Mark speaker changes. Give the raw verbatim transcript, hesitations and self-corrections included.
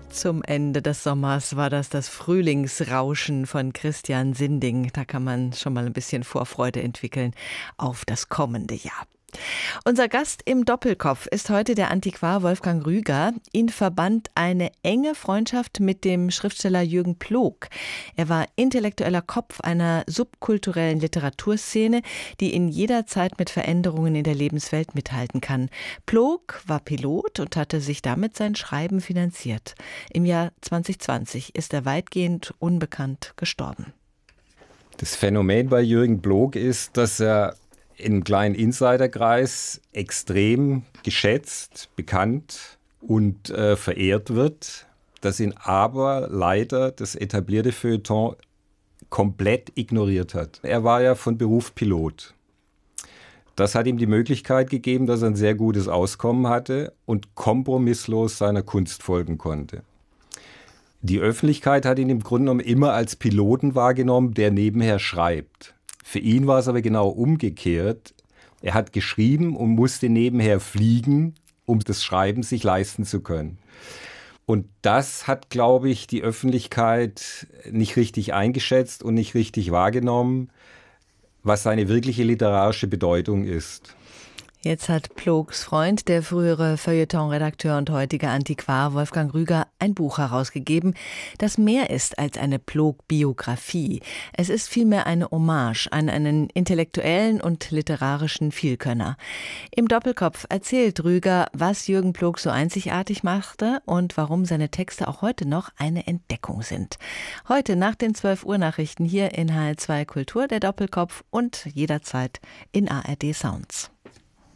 Speaker 1: Zum Ende des Sommers war das das Frühlingsrauschen von Christian Sinding. Da kann man schon mal ein bisschen Vorfreude entwickeln auf das kommende Jahr. Unser Gast im Doppelkopf ist heute der Antiquar Wolfgang Rüger. Ihn verband eine enge Freundschaft mit dem Schriftsteller Jürgen Ploog. Er war intellektueller Kopf einer subkulturellen Literaturszene, die in jeder Zeit mit Veränderungen in der Lebenswelt mithalten kann. Ploog war Pilot und hatte sich damit sein Schreiben finanziert. Im Jahr zwanzig zwanzig ist er weitgehend unbekannt gestorben.
Speaker 2: Das Phänomen bei Jürgen Ploog ist, dass er im kleinen Insiderkreis extrem geschätzt, bekannt und äh, verehrt wird, dass ihn aber leider das etablierte Feuilleton komplett ignoriert hat. Er war ja von Beruf Pilot. Das hat ihm die Möglichkeit gegeben, dass er ein sehr gutes Auskommen hatte und kompromisslos seiner Kunst folgen konnte. Die Öffentlichkeit hat ihn im Grunde genommen immer als Piloten wahrgenommen, der nebenher schreibt. Für ihn war es aber genau umgekehrt. Er hat geschrieben und musste nebenher fliegen, um das Schreiben sich leisten zu können. Und das hat, glaube ich, die Öffentlichkeit nicht richtig eingeschätzt und nicht richtig wahrgenommen, was seine wirkliche literarische Bedeutung ist.
Speaker 1: Jetzt hat Ploogs Freund, der frühere Feuilleton-Redakteur und heutige Antiquar Wolfgang Rüger, ein Buch herausgegeben, das mehr ist als eine Ploog-Biografie. Es ist vielmehr eine Hommage an einen intellektuellen und literarischen Vielkönner. Im Doppelkopf erzählt Rüger, was Jürgen Ploog so einzigartig machte und warum seine Texte auch heute noch eine Entdeckung sind. Heute nach den zwölf Uhr Nachrichten hier in H L zwei Kultur, der Doppelkopf und jederzeit in A R D Sounds.